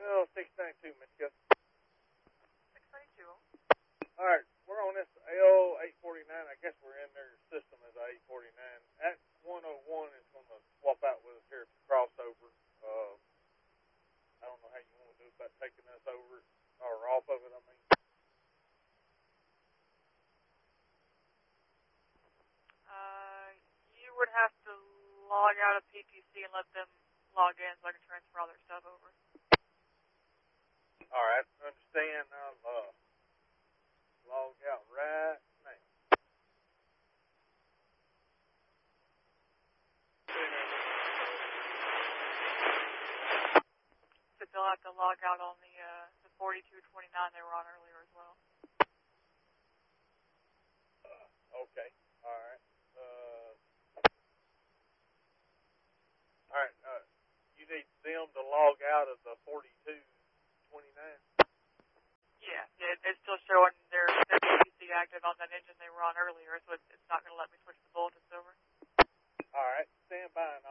Oh, 692, Michigan. 692. All right, we're on this L849. I guess we're in their system as A849. At 101 is going to swap out with us here at the crossover. I don't know how you want to do about taking us over or off of it, I mean. You would have to log out of PPC and let them log in so I can transfer all their stuff over. All right, understand. I'll log out right now. So they'll have to log out on the 4229 they were on earlier as well. Okay. All right. All right. You need them to log out of the 4229. Yeah, it's still showing their PPC active on that engine they were on earlier, so it's not going to let me switch the voltage over. All right. Stand by and